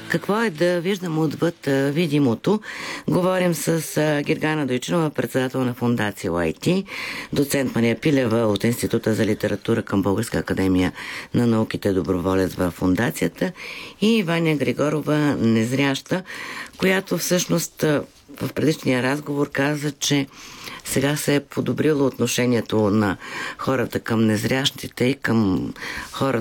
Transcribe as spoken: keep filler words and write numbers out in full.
какво е да виждам отвъд видимото. Говорим с Гергана Дойчинова, председател на фондация уай ти, доцент Мария Пилева от Института за литература към Българска академия на науките, доброволец в фондацията, и Ваня Григорова, незряща, която всъщност в предишния разговор каза, че сега се е подобрило отношението на хората към незрящите и към хората